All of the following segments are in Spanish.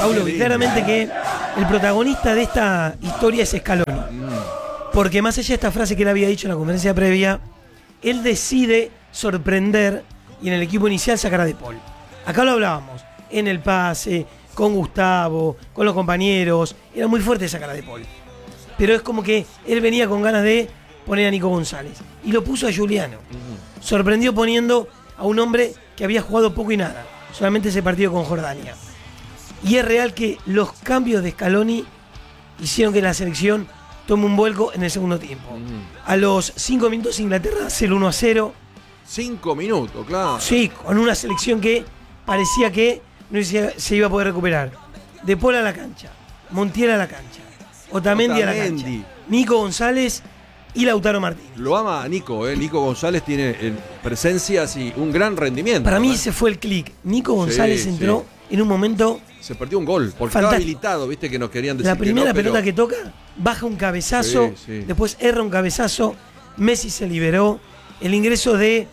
Paulo, claramente que el protagonista de esta historia es Scaloni. Porque más allá de esta frase que él había dicho en la conferencia previa, él decide sorprender y en el equipo inicial sacar a De Paul. Acá lo hablábamos, en el pase, con Gustavo, con los compañeros. Era muy fuerte sacar a De Paul. Pero es como que él venía con ganas de poner a Nico González. Y lo puso a Giuliano. Sorprendió poniendo a un hombre que había jugado poco y nada. Solamente ese partido con Jordania. Y es real que los cambios de Scaloni hicieron que la selección tome un vuelco en el segundo tiempo. A los 5 minutos Inglaterra hace el 1-0. 5 minutos, claro. Sí, con una selección que parecía que no se iba a poder recuperar. De Paul a la cancha, Montiel a la cancha, Otamendi a la cancha, Nico González y Lautaro Martínez. Lo ama Nico, Nico González tiene presencias y un gran rendimiento. Para mí ese fue el clic. Nico González entró en un momento... Se perdió un gol, porque estaba habilitado, viste que nos querían decir. La primera que no, pelota que toca, baja un cabezazo, después erra un cabezazo, Messi se liberó, el ingreso de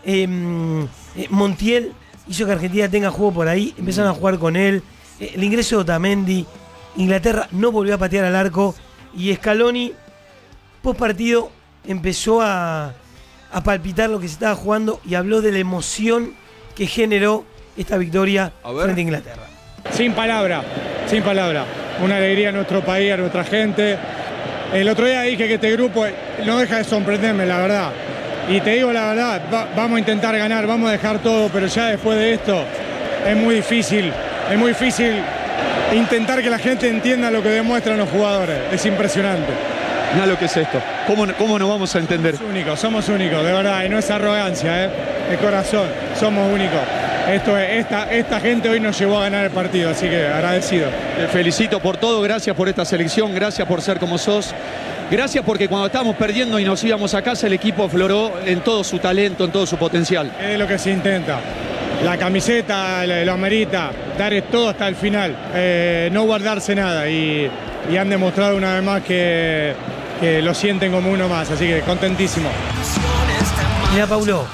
Montiel hizo que Argentina tenga juego por ahí, empezaron a jugar con él, el ingreso de Otamendi, Inglaterra no volvió a patear al arco y Scaloni, post partido, empezó a palpitar lo que se estaba jugando y habló de la emoción que generó esta victoria frente a Inglaterra. Sin palabra. Una alegría a nuestro país, a nuestra gente. El otro día dije que este grupo no deja de sorprenderme, la verdad. Y te digo la verdad, vamos a intentar ganar, vamos a dejar todo, pero ya después de esto es muy difícil intentar que la gente entienda lo que demuestran los jugadores. Es impresionante. Nada lo que es esto. ¿Cómo nos vamos a entender? Somos únicos, de verdad, y no es arrogancia, de corazón, somos únicos. Esta gente hoy nos llevó a ganar el partido, así que agradecido. Te felicito por todo, gracias por esta selección, gracias por ser como sos. Gracias porque cuando estábamos perdiendo y nos íbamos a casa, el equipo afloró en todo su talento, en todo su potencial. Es lo que se intenta. La camiseta lo amerita, dar todo hasta el final, no guardarse nada. Y han demostrado una vez más que lo sienten como uno más, así que contentísimo. Mira, Paulo,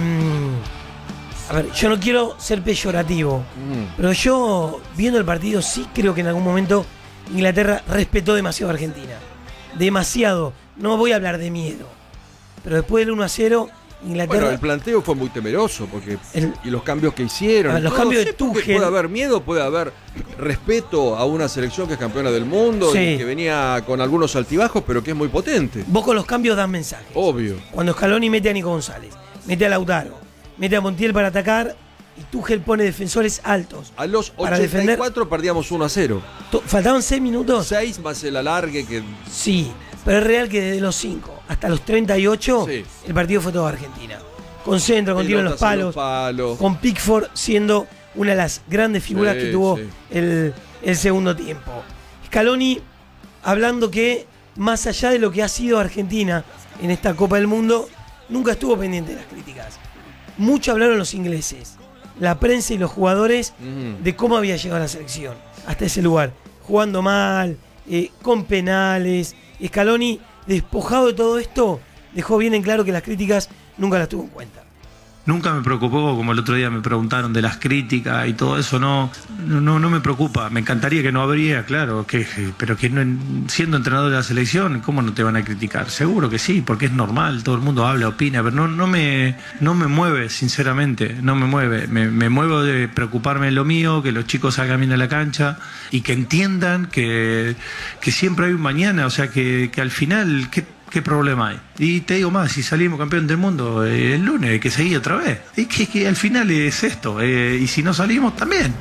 a ver, yo no quiero ser peyorativo, pero yo, viendo el partido, sí creo que en algún momento Inglaterra respetó demasiado a Argentina. Demasiado. No voy a hablar de miedo. Pero después del 1-0, Inglaterra... Bueno, el planteo fue muy temeroso, porque y los cambios que hicieron. Los cambios de Tuchel. Puede haber miedo, puede haber respeto a una selección que es campeona del mundo y que venía con algunos altibajos, pero que es muy potente. Vos con los cambios das mensajes. Obvio. Cuando Scaloni mete a Nico González, mete a Lautaro, mete a Montiel para atacar y Tuchel pone defensores altos. A los 84 defender. perdíamos 1-0. Faltaban 6 minutos. 6 más el alargue que... Sí, pero es real que desde los 5 hasta los 38 el partido fue todo Argentina. Con centro, con tiro en los palos, con Pickford siendo una de las grandes figuras que tuvo el segundo tiempo. Scaloni hablando que más allá de lo que ha sido Argentina en esta Copa del Mundo, nunca estuvo pendiente de las críticas. Mucho hablaron los ingleses, la prensa y los jugadores de cómo había llegado la selección hasta ese lugar, jugando mal, con penales. Scaloni, despojado de todo esto, dejó bien en claro que las críticas nunca las tuvo en cuenta. Nunca me preocupó, como el otro día me preguntaron de las críticas y todo eso, no me preocupa. Me encantaría que no habría, claro, pero que no, siendo entrenador de la selección, ¿cómo no te van a criticar? Seguro que sí, porque es normal, todo el mundo habla, opina, pero no me mueve, sinceramente, no me mueve. Me muevo de preocuparme de lo mío, que los chicos salgan bien a la cancha y que entiendan que siempre hay un mañana, o sea, que al final... ¿Qué problema hay? Y te digo más, si salimos campeón del mundo el lunes, hay que seguir otra vez. Es que al final es esto, y si no salimos también.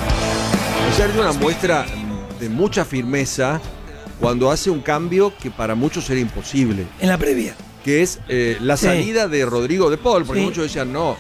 Ayer dio una muestra de mucha firmeza cuando hace un cambio que para muchos era imposible. En la previa. Que es la salida de Rodrigo de Paul, porque muchos decían, no,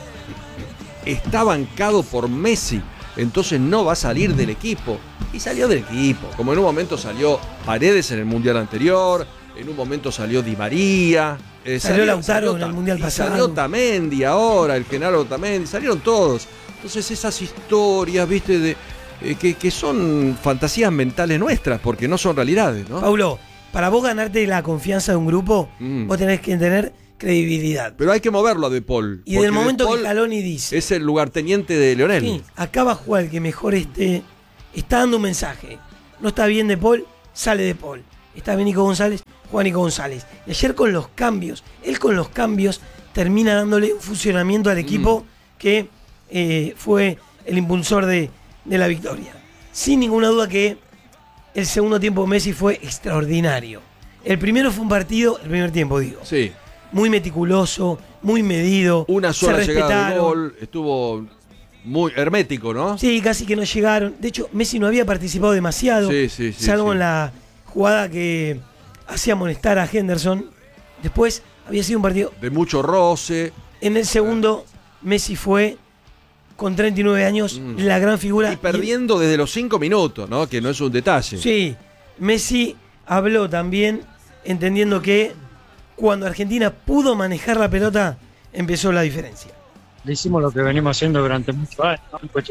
está bancado por Messi, entonces no va a salir del equipo. Y salió del equipo, como en un momento salió Paredes en el Mundial anterior, en un momento salió Di María. Salió Lautaro en el Mundial pasado. Salió Otamendi ahora, el Genaro Otamendi, salieron todos. Entonces esas historias, viste, que son fantasías mentales nuestras, porque no son realidades, ¿no? Paulo, para vos ganarte la confianza de un grupo, vos tenés que tener credibilidad. Pero hay que moverlo a De Paul. Y del momento que Scaloni dice... Es el lugarteniente de Lionel. Sí, acá va a jugar el que mejor esté está dando un mensaje. No está bien De Paul, sale De Paul. Está bien Nico González, juega Nico González. Y ayer con los cambios, termina dándole un funcionamiento al equipo que fue el impulsor de la victoria. Sin ninguna duda que el segundo tiempo de Messi fue extraordinario. El primero fue un partido, el primer tiempo digo. Sí. Muy meticuloso, muy medido. Una sola se llegada de respetaron. gol, estuvo muy hermético, ¿no? Sí, casi que no llegaron. De hecho, Messi no había participado demasiado. Salvo en la jugada que hacía molestar a Henderson. Después había sido un partido de mucho roce. En el segundo, Messi fue, con 39 años, la gran figura. Y perdiendo desde los 5 minutos, ¿no? Que no es un detalle. Sí, Messi habló también entendiendo que cuando Argentina pudo manejar la pelota, empezó la diferencia. Le hicimos lo que venimos haciendo durante muchos años, ¿no? Pues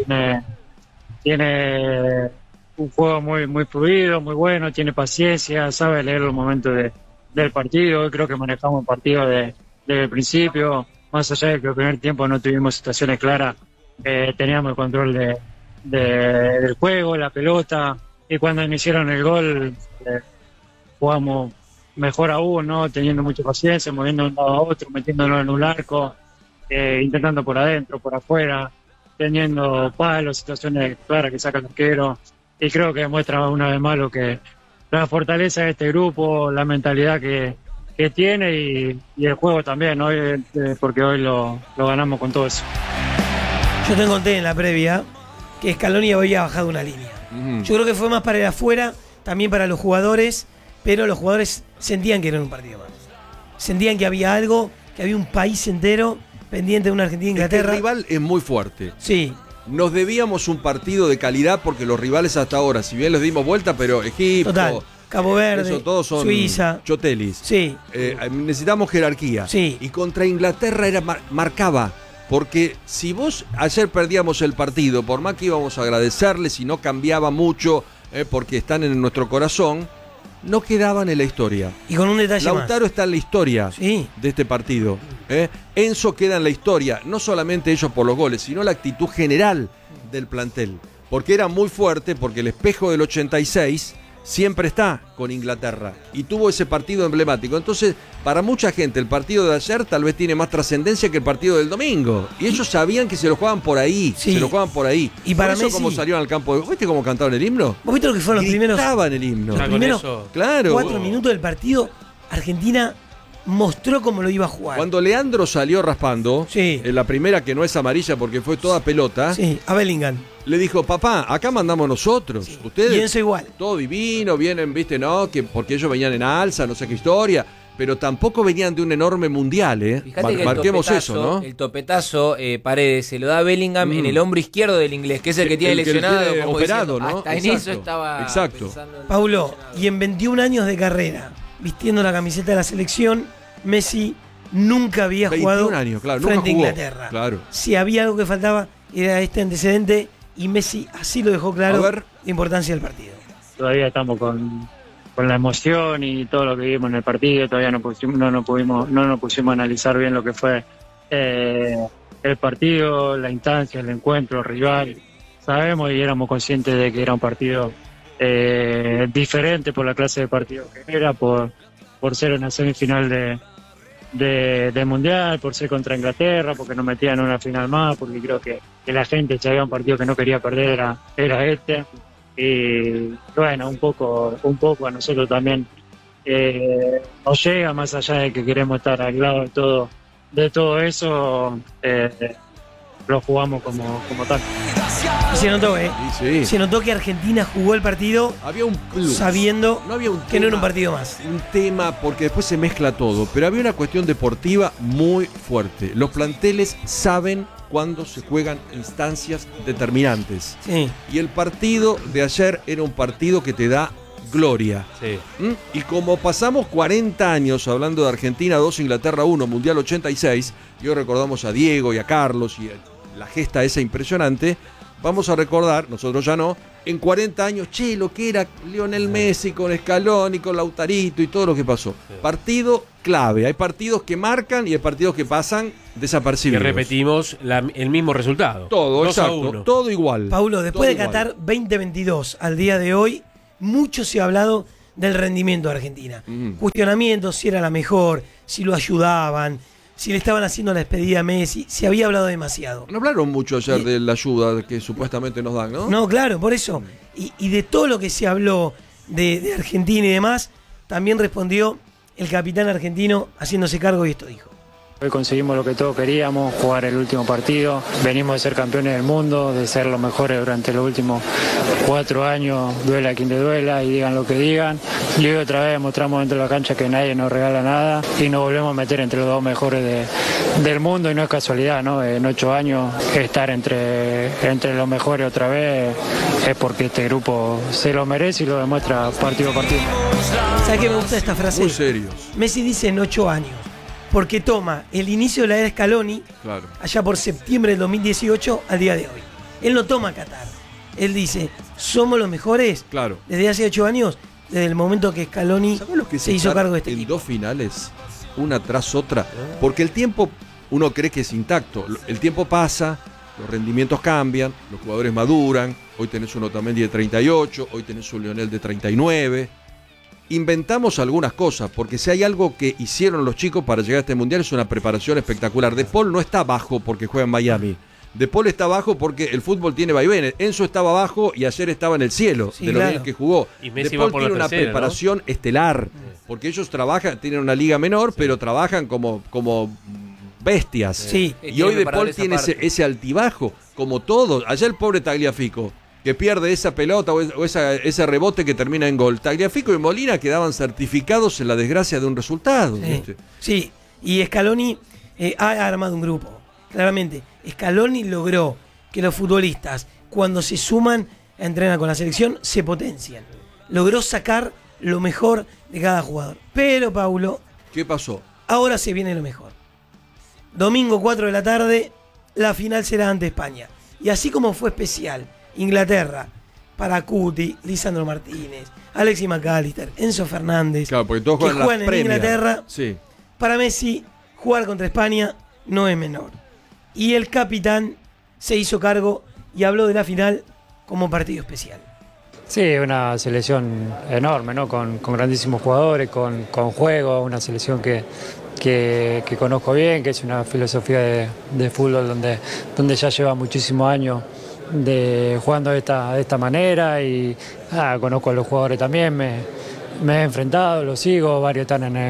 tiene un juego muy fluido, muy bueno, tiene paciencia, sabe leer los momentos del partido. Creo que manejamos el partido desde el principio, más allá de que el primer tiempo no tuvimos situaciones claras, teníamos el control del juego, la pelota, y cuando iniciaron el gol jugamos mejor aún, ¿no? Teniendo mucha paciencia, moviendo de un lado a otro, metiéndonos en un arco, intentando por adentro, por afuera, teniendo palos, situaciones claras que saca el arquero, y creo que demuestra una vez más lo que la fortaleza de este grupo, la mentalidad que tiene y el juego también, ¿no? Porque hoy lo ganamos con todo eso. Yo te conté en la previa que Scaloni había bajado una línea. Yo creo que fue más para el afuera, también para los jugadores, pero los jugadores sentían que era un partido más. Sentían que había algo, que había un país entero pendiente de una Argentina-Inglaterra. El rival es muy fuerte. Sí. Nos debíamos un partido de calidad porque los rivales hasta ahora, si bien les dimos vuelta, pero Egipto, total, Cabo Verde, eso, todos son Suiza, chotelis. Sí. Necesitamos jerarquía. Sí. Y contra Inglaterra marcaba. Porque si vos ayer perdíamos el partido, por más que íbamos a agradecerles y no cambiaba mucho, porque están en nuestro corazón, no quedaban en la historia. Y con un detalle Lautaro más. Está en la historia de este partido. Enzo queda en la historia, no solamente ellos por los goles, sino la actitud general del plantel. Porque era muy fuerte, porque el espejo del 86 siempre está con Inglaterra y tuvo ese partido emblemático. Entonces, para mucha gente, el partido de ayer tal vez tiene más trascendencia que el partido del domingo. Y ellos sabían que se lo jugaban por ahí. Sí. Se lo jugaban por ahí. Y para por eso, Messi, como salieron al campo. ¿Viste cómo cantaban el himno? ¿Vos viste lo que fueron los primeros? Gritaban el himno. Los primeros claro. 4 minutos del partido, Argentina mostró cómo lo iba a jugar. Cuando Leandro salió raspando, en la primera que no es amarilla porque fue toda pelota, a Bellingham. Le dijo, papá, acá mandamos nosotros. Ustedes, y eso igual. Todo divino, vienen, viste, ¿no? Que porque ellos venían en alza, no sé qué historia. Pero tampoco venían de un enorme mundial, ¿eh? Marquemos eso, ¿no? El topetazo, Paredes, se lo da Bellingham en el hombro izquierdo del inglés, que es el que tiene lesionado. Que como operado, diciendo, ¿no? Hasta en eso estaba pensando en Paulo, y en 21 años de carrera, vistiendo la camiseta de la selección, Messi nunca había jugado años, claro, frente nunca a jugó, Inglaterra. Claro. Si había algo que faltaba, era este antecedente, y Messi así lo dejó claro, la importancia del partido. Todavía estamos con la emoción y todo lo que vimos en el partido, todavía no nos pusimos a analizar bien lo que fue el partido, la instancia, el encuentro, el rival. Sabemos y éramos conscientes de que era un partido diferente por la clase de partido que era, por ser una semifinal de Mundial, por ser contra Inglaterra, porque nos metían en una final más, porque creo que la gente ya había un partido que no quería perder, era este. Y bueno, un poco a nosotros también nos llega, más allá de que queremos estar al lado de todo eso, lo jugamos como tal. Y se notó, Sí. Se notó que Argentina jugó el partido había un plus, sabiendo no había un que no era un partido más. Un tema, porque después se mezcla todo, pero había una cuestión deportiva muy fuerte. Los planteles saben cuando se juegan instancias determinantes. Sí. Y el partido de ayer era un partido que te da gloria. Sí. Y como pasamos 40 años hablando de Argentina 2, Inglaterra 1, Mundial 86, y hoy recordamos a Diego y a Carlos y la gesta esa impresionante, vamos a recordar, nosotros ya no, en 40 años, lo que era Lionel Messi con Scaloni, con Lautarito y todo lo que pasó. Partido clave, hay partidos que marcan y hay partidos que pasan desapercibidos. Que repetimos el mismo resultado. Todo, 2-1. exacto, todo igual. Paulo, después de todo Qatar igual. 2022, al día de hoy, mucho se ha hablado del rendimiento de Argentina. Cuestionamientos, si era la mejor, si lo ayudaban, si le estaban haciendo la despedida a Messi, se había hablado demasiado. No hablaron mucho ayer de la ayuda que supuestamente nos dan, ¿no? No, claro, por eso. Y de todo lo que se habló de Argentina y demás, también respondió el capitán argentino haciéndose cargo y esto dijo. Hoy conseguimos lo que todos queríamos, jugar el último partido. Venimos de ser campeones del mundo, de ser los mejores durante los últimos 4 años, duela a quien le duela y digan lo que digan. Y hoy otra vez mostramos dentro de la cancha que nadie nos regala nada y nos volvemos a meter entre los 2 mejores del mundo y no es casualidad, ¿no? En 8 años estar entre los mejores otra vez es porque este grupo se lo merece y lo demuestra partido a partido. ¿Sabes qué me gusta esta frase? Muy serios. Messi dice en 8 años. Porque toma el inicio de la era Scaloni, Claro. allá por septiembre del 2018 al día de hoy. Él no toma Qatar. Él dice, somos los mejores Claro. desde hace 8 años, desde el momento que Scaloni ¿Sabés lo que se hizo estar cargo de este en equipo? 2 finales, una tras otra? Porque el tiempo, uno cree que es intacto. El tiempo pasa, los rendimientos cambian, los jugadores maduran. Hoy tenés un Otamendi de 38, hoy tenés un Lionel de 39. Inventamos algunas cosas, porque si hay algo que hicieron los chicos para llegar a este mundial es una preparación espectacular. De Paul no está bajo porque juega en Miami. De Paul está bajo porque el fútbol tiene vaivenes. Enzo estaba abajo y ayer estaba en el cielo, Sí, de lo claro. bien que jugó. Y Messi De va Paul por la tiene una tercera, preparación estelar, porque ellos trabajan, tienen una liga menor, pero trabajan como bestias. Sí. Y hoy De Paul esa tiene parte. ese altibajo, como todos. Ayer el pobre Tagliafico, que pierde esa pelota o ese rebote que termina en gol. Tagliafico y Molina quedaban certificados en la desgracia de un resultado. Sí, ¿viste? sí. Y Scaloni ha armado un grupo, claramente. Scaloni logró que los futbolistas, cuando se suman a entrenar con la selección, se potencian. Logró sacar lo mejor de cada jugador. Pero, Paulo, ¿Qué pasó? ahora se viene lo mejor. Domingo 4 de la tarde, la final será ante España. Y así como fue especial Inglaterra para Cuti, Lisandro Martínez, Alexis McAllister, Enzo Fernández, Claro, porque todos que juegan juegan la en Premier. Inglaterra, Sí. para Messi jugar contra España no es menor. Y el capitán se hizo cargo y habló de la final como partido especial. Sí, una selección enorme, ¿no? Con grandísimos jugadores, con juego, una selección que conozco bien, que es una filosofía de fútbol donde ya lleva muchísimos años jugando de esta manera y conozco a los jugadores también, me he enfrentado, los sigo, varios están en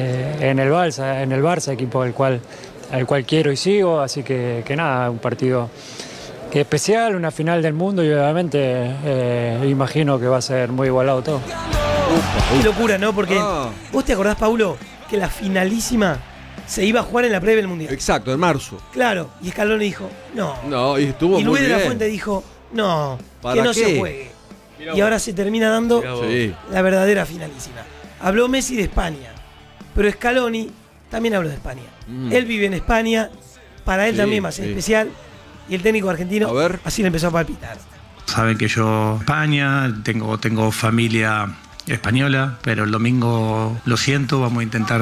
el Barça, equipo al cual quiero y sigo, así que nada, un partido que especial, una final del mundo y obviamente imagino que va a ser muy igualado todo. Qué locura, ¿no? Porque Ah. vos te acordás, Paulo, que la finalísima se iba a jugar en la previa del Mundial. Exacto, en marzo. Claro, y Scaloni dijo, no. No, y estuvo Y muy Luis de bien. la Fuente dijo, no, ¿Para que no qué? se juegue. Y ahora se termina dando Sí. la verdadera finalísima. Habló Messi de España, pero Scaloni también habló de España. Él vive en España, para él Sí, también va a ser sí. especial, y el técnico argentino A ver. así le empezó a palpitar. Saben que yo España, tengo familia española, pero el domingo lo siento, vamos a intentar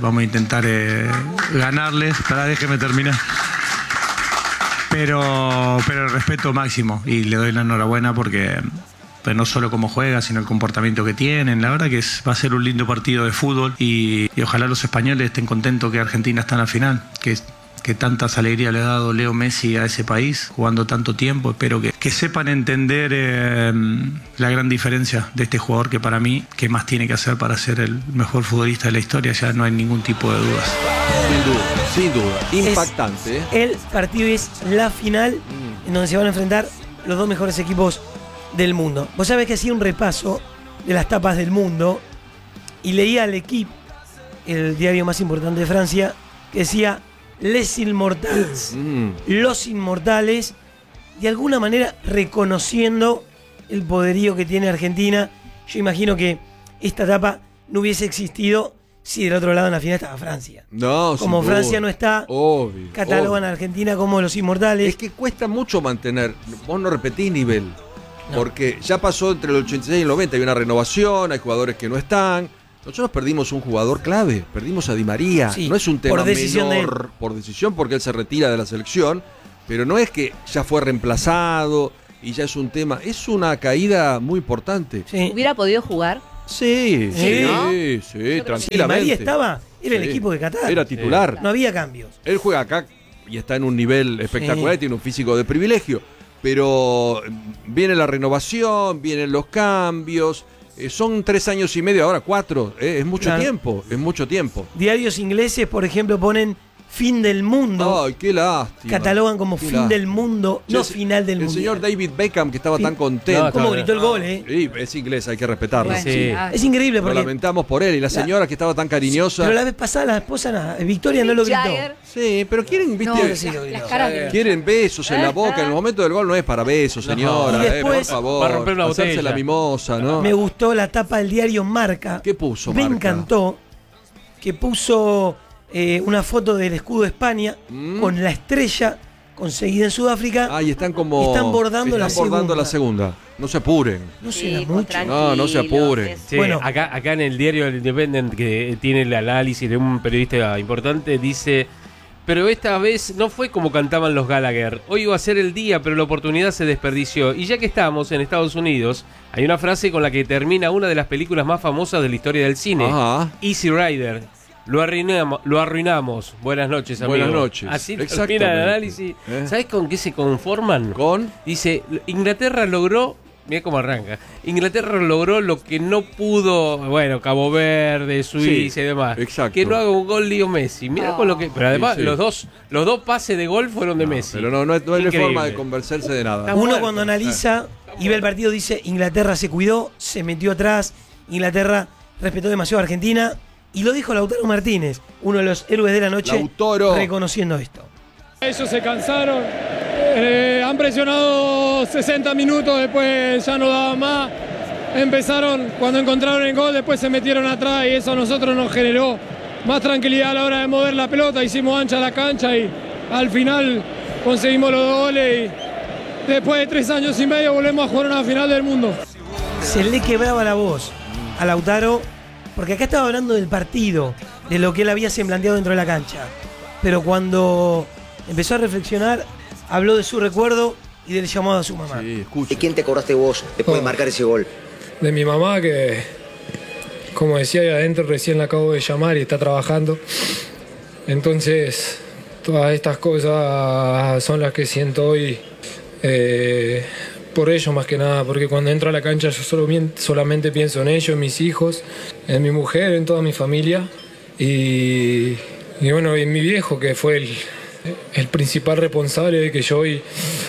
ganarles. Déjeme terminar. Pero el respeto máximo y le doy la enhorabuena porque pero no solo cómo juega, sino el comportamiento que tienen. La verdad que va a ser un lindo partido de fútbol y ojalá los españoles estén contentos que Argentina está en la final, que tantas alegrías le ha dado Leo Messi a ese país, jugando tanto tiempo. Espero que sepan entender la gran diferencia de este jugador que para mí, ¿qué más tiene que hacer para ser el mejor futbolista de la historia? Ya no hay ningún tipo de dudas. Sin duda. Impactante. El partido es la final en donde se van a enfrentar los dos mejores equipos del mundo. Vos sabés que hacía un repaso de las tapas del mundo y leía al L'Équipe, el diario más importante de Francia, que decía Les Inmortals, los inmortales, de alguna manera reconociendo el poderío que tiene Argentina. Yo imagino que esta etapa no hubiese existido si del otro lado en la final estaba Francia. No, Como sin duda. Francia no está, Obvio, catalogan obvio. a Argentina como los inmortales. Es que cuesta mucho mantener, vos no repetís nivel, porque ya pasó entre el 86 y el 90, hay una renovación, hay jugadores que no están. Nosotros perdimos un jugador clave, perdimos a Di María. Sí, no es un tema por decisión menor, por decisión, porque él se retira de la selección, pero no es que ya fue reemplazado y ya es un tema, es una caída muy importante. Sí. ¿Hubiera podido jugar? Sí, Sí, ¿no? sí, Si tranquilamente. Di María estaba, era el Sí. equipo de Qatar. Era titular. No había cambios. Él juega acá y está en un nivel espectacular, Sí. tiene un físico de privilegio, pero viene la renovación, vienen los cambios, son 3 años y medio, ahora 4, es mucho Claro. tiempo, es mucho tiempo. Diarios ingleses, por ejemplo, ponen fin del mundo. Ay, qué lástima. Catalogan como Qué fin lástima. del mundo, no Sí, final del el mundo. señor David Beckham, que estaba Fin- tan contento. No, ¿Cómo gritó el gol, Sí, es inglés, hay que respetarlo. Bueno, Sí. Es increíble Lo porque lamentamos por él y la señora que estaba tan cariñosa. pero la vez pasada la esposa Victoria no lo gritó. Jagger. Sí, pero quieren, viste, No, sí, lo las gritó. caras de... quieren besos en la boca. En el momento del gol no es para besos, señora. Y después- por favor. Va a romper una hacerse botella. la mimosa, ¿no? Me gustó la tapa del diario Marca. ¿Qué puso Me Marca? encantó que puso una foto del escudo de España con la estrella conseguida en Sudáfrica. Ay, están como. Están bordando la segunda. No se apuren. No Sí, será pues, mucho. tranquilos, No se apuren. es- Sí, Bueno. acá en el diario El Independent, que tiene el análisis de un periodista importante, dice: pero esta vez no fue como cantaban los Gallagher. Hoy iba a ser el día, pero la oportunidad se desperdició. Y ya que estamos en Estados Unidos, hay una frase con la que termina una de las películas más famosas de la historia del cine. Ajá. Easy Rider. Lo arruinamos. Buenas noches, amigo. Buenas noches. Así termina el Exactamente. análisis. ¿Eh? ¿Sabes con qué se conforman? Con. Dice, Inglaterra logró, mira cómo arranca, Inglaterra logró lo que no pudo, bueno, Cabo Verde, Suiza Sí, y demás. exacto. Que no haga un gol Leo Messi. Mira con lo que... Pero además Sí, sí. los dos pases de gol fueron de Messi. Pero no hay Increíble. forma de convencerse de nada. Está Uno muerto. cuando analiza y ve el partido dice Inglaterra se cuidó, se metió atrás, Inglaterra respetó demasiado a Argentina y lo dijo Lautaro Martínez, uno de los héroes de la noche, Lautaro. reconociendo esto. Ellos se cansaron, han presionado 60 minutos, después ya no daban más. Empezaron, cuando encontraron el gol, después se metieron atrás y eso a nosotros nos generó más tranquilidad a la hora de mover la pelota. Hicimos ancha la cancha y al final conseguimos los 2 goles y después de 3 años y medio volvemos a jugar una final del mundo. Se le quebraba la voz a Lautaro, porque acá estaba hablando del partido, de lo que él había semblanteado dentro de la cancha. Pero cuando empezó a reflexionar, habló de su recuerdo y del llamado a su mamá. Sí, escucha. ¿De quién te acordaste vos después de marcar ese gol? De mi mamá, que como decía ahí adentro, recién la acabo de llamar y está trabajando. Entonces, todas estas cosas son las que siento hoy por ellos más que nada, porque cuando entro a la cancha yo solamente pienso en ellos, en mis hijos, en mi mujer, en toda mi familia y bueno, en mi viejo, que fue el principal responsable de que yo hoy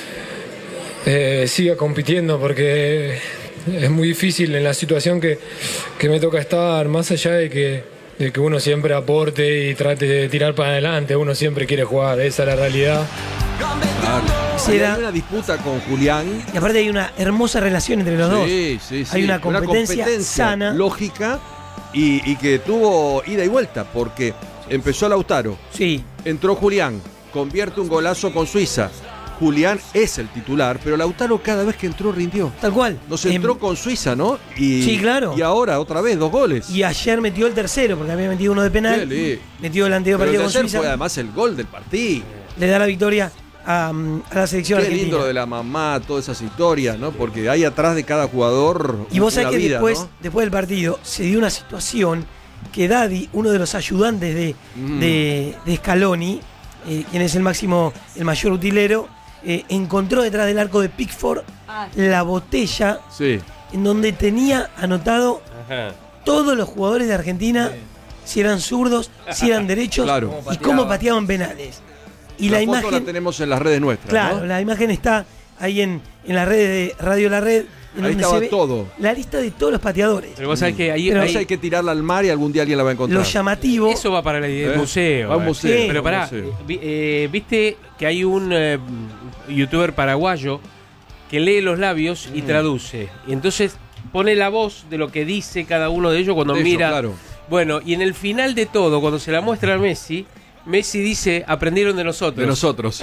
siga compitiendo, porque es muy difícil en la situación que me toca estar, más allá de que uno siempre aporte y trate de tirar para adelante, uno siempre quiere jugar, esa es la realidad. Sí, Hay una disputa con Julián. Y aparte hay una hermosa relación entre los dos. Sí. Hay una competencia sana. lógica y que tuvo ida y vuelta, porque empezó Lautaro, Sí, entró Julián, convierte un golazo con Suiza. Julián es el titular, pero Lautaro cada vez que entró rindió. tal cual. Nos entró con Suiza, ¿no? Y, Sí, claro. Y ahora otra vez 2 goles. Y ayer metió el tercero, porque había metido uno de penal. Sí. Metió el anterior Pero el partido de con ayer Suiza. fue además el gol del partido. Le da la victoria a la selección Qué argentina. lindo lo de la mamá, todas esas historias, ¿no? Porque hay atrás de cada jugador Y vos una sabés que vida, después, ¿no? después del partido se dio una situación que Daddy, uno de los ayudantes de Scaloni, quien es el mayor utilero, encontró detrás del arco de Pickford la botella Sí. en donde tenía anotado Ajá. todos los jugadores de Argentina, si eran zurdos, si eran derechos Claro. y cómo pateaban penales. Y la foto imagen, la tenemos en las redes nuestras, claro, ¿no? la imagen está ahí en las redes de Radio La Red, en Ahí donde estaba se ve todo. la lista de todos los pateadores. Pero vos sabés que ahí, Pero ahí- Esa hay que tirarla al mar y algún día alguien la va a encontrar. Lo llamativo, eso va para el museo. Va a un museo. Sí. Pero va a un pará, museo. viste que hay un youtuber paraguayo que lee los labios y traduce. Y entonces pone la voz de lo que dice cada uno de ellos cuando De eso, mira. claro. Bueno, y en el final de todo, cuando se la muestra a Messi dice, aprendieron de nosotros. De nosotros.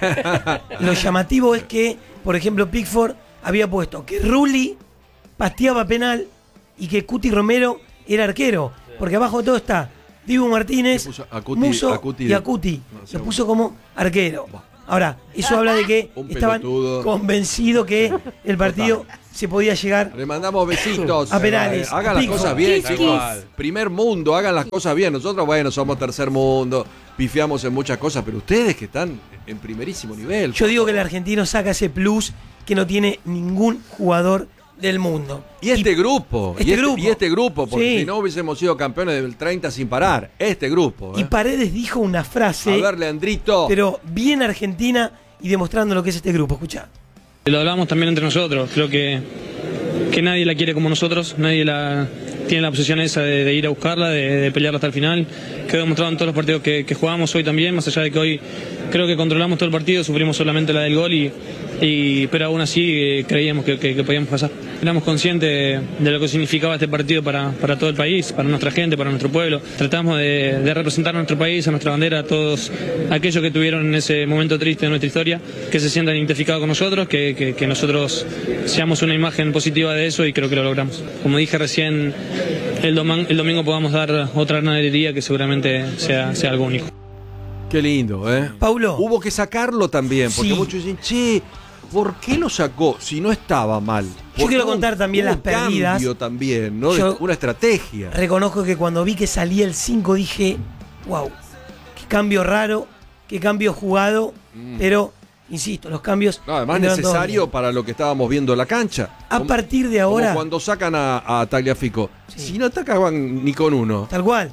Lo llamativo es que, por ejemplo, Pickford había puesto que Rulli pateaba penal y que Cuti Romero era arquero. Porque abajo de todo está Dibu Martínez, Musso y Acuti. Lo puso como arquero. Ahora, eso habla de que estaban convencidos que el partido se podía llegar. Le mandamos besitos. A penales. Hagan las cosas bien, chicos. Primer mundo, hagan las cosas bien. Nosotros, bueno, somos tercer mundo, pifiamos en muchas cosas, pero ustedes que están en primerísimo nivel. Yo digo que el argentino saca ese plus que no tiene ningún jugador del mundo. Y este grupo, porque sí. si no hubiésemos sido campeones del 30 sin parar. Este grupo. Y Paredes dijo una frase. A ver, Leandrito. Pero bien argentina y demostrando lo que es este grupo. Escuchá. Lo hablamos también entre nosotros. Creo que nadie la quiere como nosotros. Nadie tiene la obsesión esa de ir a buscarla, de pelearla hasta el final. Quedó demostrado en todos los partidos que jugamos hoy también. Más allá de que hoy creo que controlamos todo el partido, sufrimos solamente la del gol pero aún así creíamos que podíamos pasar. Éramos conscientes de lo que significaba este partido para todo el país, para nuestra gente, para nuestro pueblo. Tratamos de representar a nuestro país, a nuestra bandera, a todos aquellos que tuvieron en ese momento triste de nuestra historia, que se sientan identificados con nosotros, que nosotros seamos una imagen positiva de eso y creo que lo logramos. Como dije recién, el domingo podamos dar otra gran alegría que seguramente sea algo único. Qué lindo, ¿eh? Paulo. Hubo que sacarlo también, porque muchos dicen, che, ¿por qué lo sacó si no estaba mal? Yo quiero contar también las perdidas. Cambio también, ¿no? Una estrategia. Reconozco que cuando vi que salía el 5 dije, wow, qué cambio raro, qué cambio jugado, pero, insisto, los cambios... No, además necesario para lo que estábamos viendo en la cancha. A partir de ahora... Como cuando sacan a Tagliafico. Sí. Si no atacaban ni con uno. Tal cual.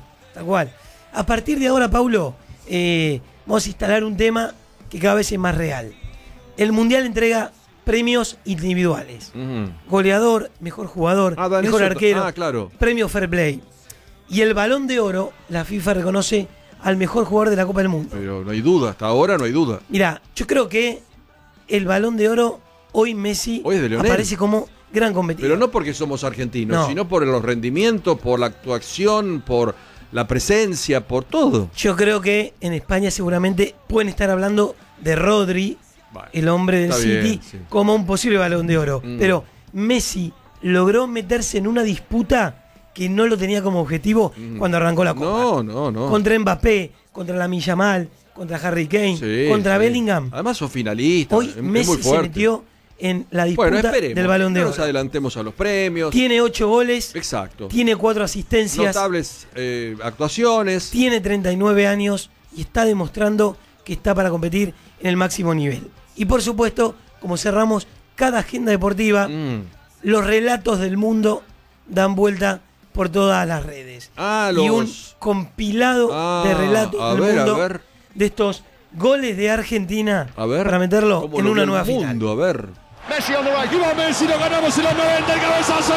A partir de ahora, Paulo, vamos a instalar un tema que cada vez es más real. El Mundial entrega premios individuales. Goleador, mejor jugador, mejor arquero, claro. Premio Fair Play. Y el Balón de Oro, la FIFA reconoce al mejor jugador de la Copa del Mundo. Pero no hay duda, hasta ahora no hay duda. Mirá, yo creo que el Balón de Oro, hoy Messi aparece como gran competidor. Pero no porque somos argentinos, sino por los rendimientos, por la actuación, por la presencia, por todo. Yo creo que en España seguramente pueden estar hablando de Rodri, el hombre del City, como un posible Balón de Oro. Pero Messi logró meterse en una disputa que no lo tenía como objetivo cuando arrancó la Copa. No. Contra Mbappé, contra Lamine Yamal, contra Harry Kane, contra Bellingham. Además son finalistas. Hoy Messi se metió en la disputa del Balón de Oro. Nos adelantemos a los premios. Tiene 8 goles. Exacto. Tiene 4 asistencias. Notables actuaciones. Tiene 39 años y está demostrando que está para competir en el máximo nivel. Y por supuesto, como cerramos cada agenda deportiva, los relatos del mundo dan vuelta por todas las redes. Y un compilado de relatos del mundo de estos goles de Argentina para meterlo en una nueva final. A ver. Messi on the right. ¡Viva Messi! ¡Lo ganamos en los 90! ¡El cabezazo!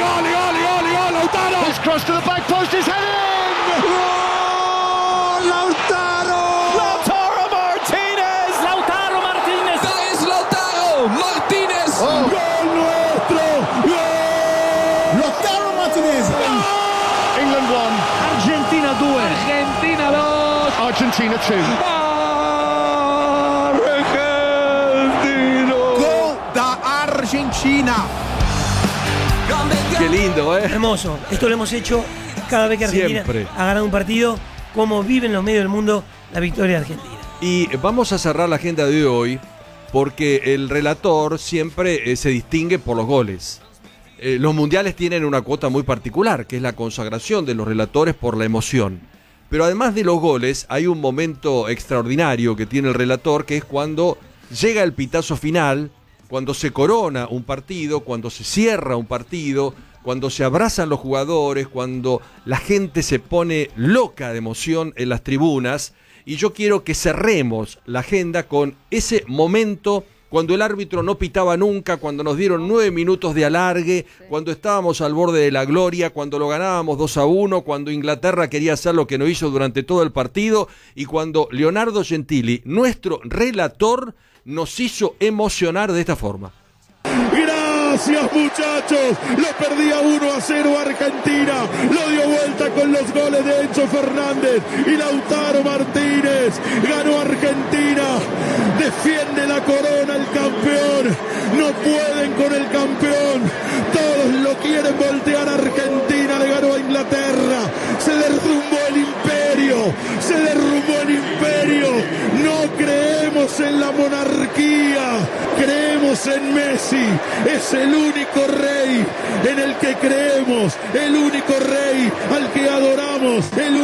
¡Gol! ¡Lautaro! His cross to the back post is heading! ¡Gol! ¡Lautaro! ¡Lautaro Martínez! ¡Lautaro Martínez! ¡Es Lautaro Martínez! ¡Gol nuestro! ¡Gol! ¡Lautaro Martínez! England 1. Argentina 2. Argentina 2. Argentina 2. Argentina. Qué lindo, Hermoso. Esto lo hemos hecho cada vez que Argentina ha ganado un partido. Como vive en los medios del mundo la victoria de Argentina. Y vamos a cerrar la agenda de hoy porque el relator siempre se distingue por los goles. Los mundiales tienen una cuota muy particular, que es la consagración de los relatores por la emoción. Pero además de los goles, hay un momento extraordinario que tiene el relator, que es cuando llega el pitazo final, cuando se corona un partido, cuando se cierra un partido, cuando se abrazan los jugadores, cuando la gente se pone loca de emoción en las tribunas. Y yo quiero que cerremos la agenda con ese momento cuando el árbitro no pitaba nunca, cuando nos dieron 9 minutos de alargue, cuando estábamos al borde de la gloria, cuando lo ganábamos 2-1, cuando Inglaterra quería hacer lo que no hizo durante todo el partido y cuando Leonardo Gentili, nuestro relator, nos hizo emocionar de esta forma. ¡Grande Gracias, muchachos. Lo perdía 1-0 Argentina. Lo dio vuelta con los goles de Enzo Fernández y Lautaro Martínez. Ganó Argentina. Defiende la corona el campeón. No pueden con el campeón. Todos lo quieren voltear. Argentina le ganó a Inglaterra. Se derrumbó el imperio. Se derrumbó el imperio. No creemos en la monarquía. Creemos en Messi. Es el único rey en el que creemos. El único rey al que adoramos.